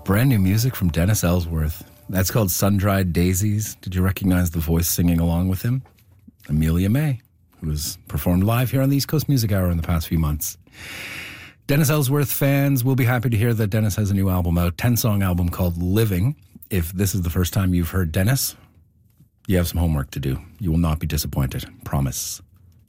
Brand new music from Dennis Ellsworth. That's called Sun-Dried Daisies. Did you recognize the voice singing along with him? Amelia May, who has performed live here on the East Coast Music Hour in the past few months. Dennis Ellsworth fans will be happy to hear that Dennis has a new album out, 10-song album called Living. If this is the first time you've heard Dennis, you have some homework to do. You will not be disappointed. Promise.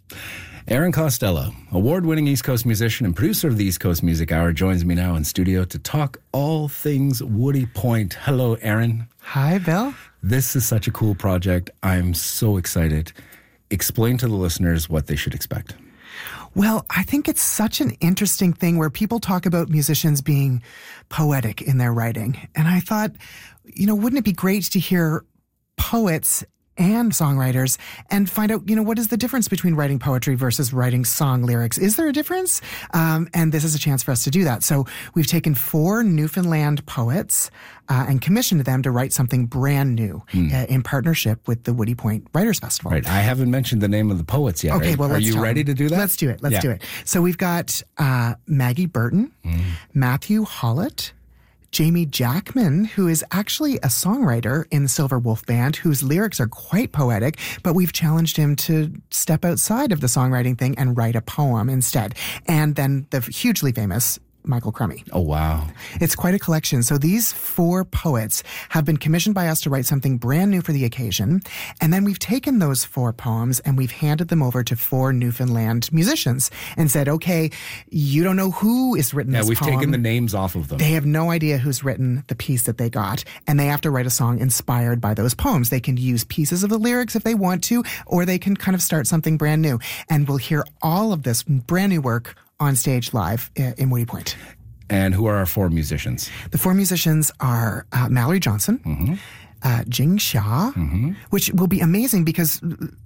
Aaron Costello, award-winning East Coast musician and producer of the East Coast Music Hour, joins me now in studio to talk all things Woody Point. Hello, Aaron. Hi, Bill. This is such a cool project. I'm so excited. Explain to the listeners what they should expect. Well, I think it's such an interesting thing where people talk about musicians being poetic in their writing. And I thought, wouldn't it be great to hear poets and songwriters and find out, what is the difference between writing poetry versus writing song lyrics? Is there a difference? And this is a chance for us to do that. So we've taken 4 Newfoundland poets and commissioned them to write something brand new in partnership with the Woody Point Writers Festival. Right. I haven't mentioned the name of the poets yet. Okay, well, are you ready to do that? Let's do it. Let's do it. So we've got Maggie Burton, Matthew Hollett, Jamie Jackman, who is actually a songwriter in the Silver Wolf Band, whose lyrics are quite poetic, but we've challenged him to step outside of the songwriting thing and write a poem instead. And then the hugely famous Michael Crummy. Oh, wow. It's quite a collection. So these 4 poets have been commissioned by us to write something brand new for the occasion. And then we've taken those 4 poems and we've handed them over to 4 Newfoundland musicians and said, okay, you don't know who is written this poem. Yeah, we've taken the names off of them. They have no idea who's written the piece that they got. And they have to write a song inspired by those poems. They can use pieces of the lyrics if they want to, or they can kind of start something brand new. And we'll hear all of this brand new work on stage live in Woody Point. And who are our 4 musicians? The 4 musicians are Mallory Johnson, Jing Xia, which will be amazing because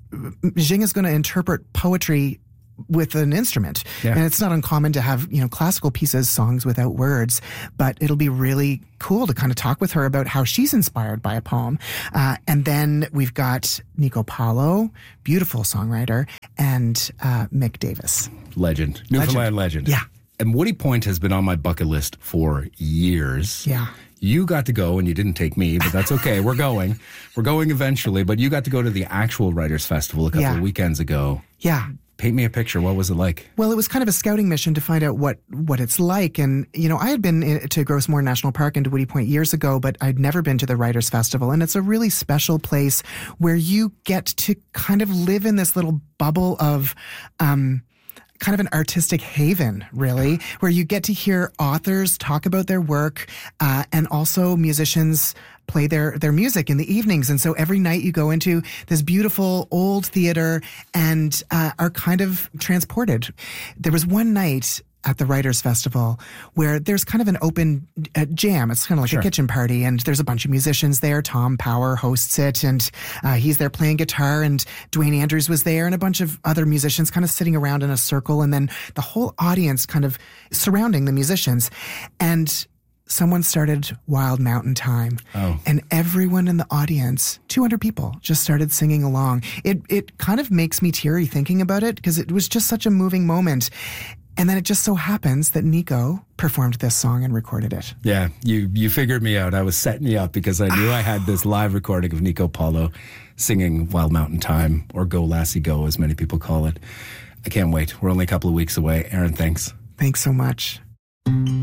Jing is going to interpret poetry with an instrument. Yeah. And it's not uncommon to have, classical pieces, songs without words, but it'll be really cool to kind of talk with her about how she's inspired by a poem. And then we've got Nico Paulo, beautiful songwriter, and Mick Davis. Legend. Newfoundland legend. Yeah. And Woody Point has been on my bucket list for years. Yeah. You got to go, and you didn't take me, but that's okay. We're going. We're going eventually, but you got to go to the actual Writers' Festival a couple of weekends ago. Yeah. Paint me a picture. What was it like? Well, it was kind of a scouting mission to find out what it's like. And, I had been to Grossmore National Park and to Woody Point years ago, but I'd never been to the Writers' Festival. And it's a really special place where you get to kind of live in this little bubble of kind of an artistic haven, really, where you get to hear authors talk about their work and also musicians play their music in the evenings. And so every night you go into this beautiful old theater and are kind of transported. There was one night at the Writers' Festival where there's kind of an open jam. It's kind of like a kitchen party, and there's a bunch of musicians there. Tom Power hosts it, and he's there playing guitar, and Dwayne Andrews was there, and a bunch of other musicians kind of sitting around in a circle, and then the whole audience kind of surrounding the musicians. And someone started Wild Mountain Time. Oh. And everyone in the audience, 200 people, just started singing along. It kind of makes me teary thinking about it because it was just such a moving moment. And then it just so happens that Nico performed this song and recorded it. Yeah, you figured me out. I was setting you up because I knew I had this live recording of Nico Paulo singing Wild Mountain Time, or Go Lassie Go, as many people call it. I can't wait. We're only a couple of weeks away. Aaron, thanks. Thanks so much.